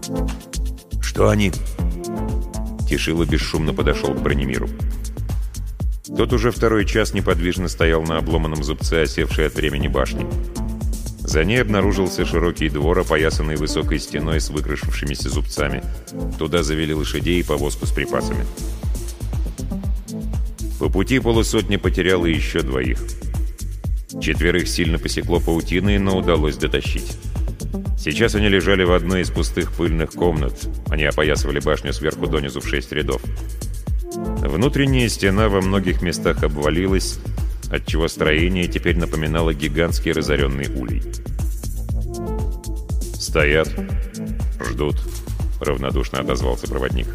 «Что они?» Тишила бесшумно подошел к Бронемиру. Тот уже второй час неподвижно стоял на обломанном зубце, осевшей от времени башни. За ней обнаружился широкий двор, опоясанный высокой стеной с выкрашившимися зубцами. Туда завели лошадей и повозку с припасами. По пути полусотня потеряла еще 2. 4 сильно посекло паутиной, но удалось дотащить. Сейчас они лежали в одной из пустых пыльных комнат. Они опоясывали башню сверху донизу в 6 рядов. Внутренняя стена во многих местах обвалилась, отчего строение теперь напоминало гигантский разоренный улей. «Стоят, ждут», — равнодушно отозвался проводник.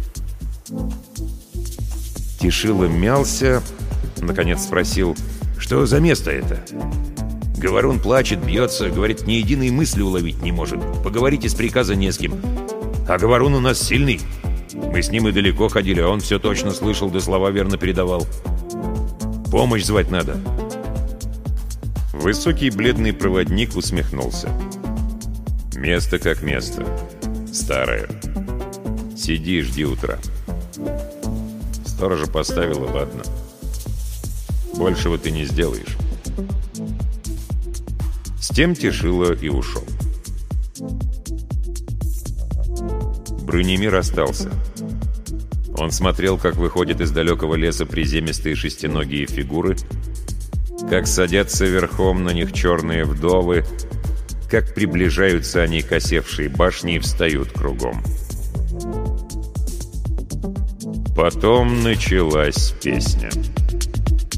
Тишила мялся, наконец спросил: «Что за место это?» «Говорун плачет, бьется, говорит, ни единой мысли уловить не может. Поговорить из приказа не с кем. А Говорун у нас сильный. Мы с ним и далеко ходили, а он все точно слышал, да слова верно передавал. Помощь звать надо». Высокий бледный проводник усмехнулся. «Место как место. Старое. Сиди, жди утра». Сторожа поставила, ладно. Большего ты не сделаешь. С тем Тишила и ушел. Бронемир остался. Он смотрел, как выходят из далекого леса приземистые шестиногие фигуры, как садятся верхом на них черные вдовы, как приближаются они к осевшей башне и встают кругом. Потом началась песня.